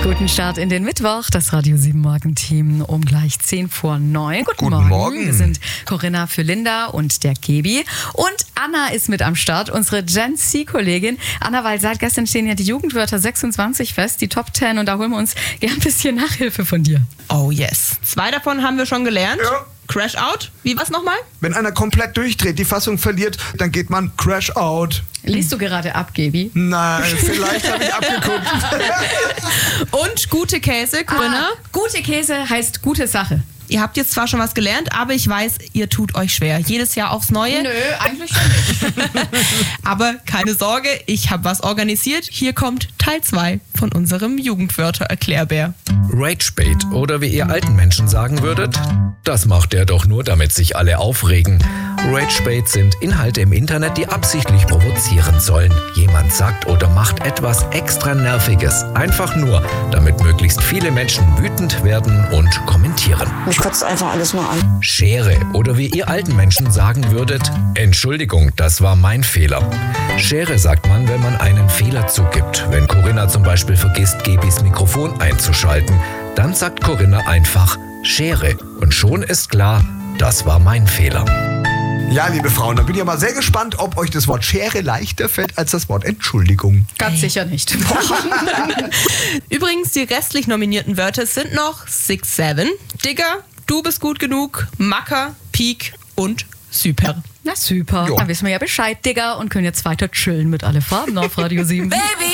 Guten Start in den Mittwoch, das Radio 7 Morgenteam um gleich 10:09. Guten Morgen. Wir sind Corinna für Linda und der Kebi. Und Anna ist mit am Start, unsere Gen Z-Kollegin. Anna, weil seit gestern stehen ja die Jugendwörter 26 fest, die Top 10, und da holen wir uns gern ein bisschen Nachhilfe von dir. Oh yes. 2 davon haben wir schon gelernt. Ja. Crash out. Wie was nochmal? Wenn einer komplett durchdreht, die Fassung verliert, dann geht man Crash out. Liest du gerade ab, Kebi? Nein, vielleicht habe ich abgeguckt. Und gute Käse, Corinna. Gute Käse heißt gute Sache. Ihr habt jetzt zwar schon was gelernt, aber ich weiß, ihr tut euch schwer. Jedes Jahr aufs Neue. Nö, eigentlich schon nicht. Aber keine Sorge, ich habe was organisiert. Hier kommt Teil 2 von unserem Jugendwörter-Erklärbär. Ragebait oder wie ihr alten Menschen sagen würdet, das macht er doch nur, damit sich alle aufregen. Ragebait sind Inhalte im Internet, die absichtlich provozieren sollen. Jemand sagt oder macht etwas extra Nerviges, einfach nur, damit möglichst viele Menschen wütend werden und kommentieren. Mich kotzt einfach alles nur an. Schere oder wie ihr alten Menschen sagen würdet, Entschuldigung, das war mein Fehler. Schere sagt man, wenn man einen Fehler zugibt. Wenn Corinna zum Beispiel vergisst, Gebis Mikrofon einzuschalten, dann sagt Corinna einfach Schere. Und schon ist klar, das war mein Fehler. Ja, liebe Frauen, dann bin ich mal sehr gespannt, ob euch das Wort Schere leichter fällt als das Wort Entschuldigung. Ganz sicher nicht. Übrigens, die restlich nominierten Wörter sind noch 6-7, Digger, Du bist gut genug, Macker, Peak und Super. Na super, Jo. dann wissen wir ja Bescheid, Digga, und können jetzt weiter chillen mit alle Farben auf Radio 7. Baby,